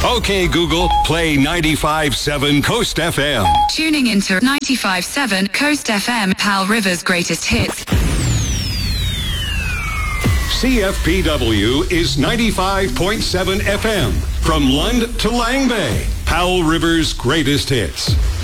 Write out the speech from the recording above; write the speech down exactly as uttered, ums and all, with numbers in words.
Okay, Google, play ninety-five point seven Coast F M. Tuning into ninety-five point seven Coast F M, Pal River's greatest hits. C F P W is ninety-five point seven F M. From Lund to Lang Bay, Powell River's greatest hits.